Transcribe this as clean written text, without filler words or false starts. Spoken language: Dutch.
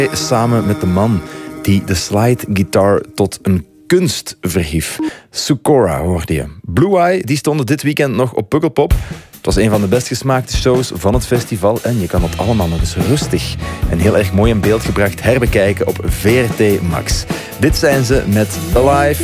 samen met de man die de slide guitar tot een kunst verhief. Sukora hoorde je. Blue Eye die stonden dit weekend nog op Pukkelpop. Het was een van de best gesmaakte shows van het festival en je kan het allemaal nog eens rustig en heel erg mooi in beeld gebracht herbekijken op VRT Max. Dit zijn ze met Alive.